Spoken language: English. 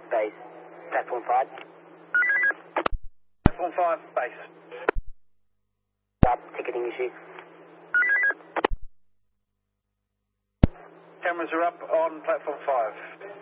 base. Platform 5. Platform 5, base. Stop, ticketing issue. Cameras are up on platform 5.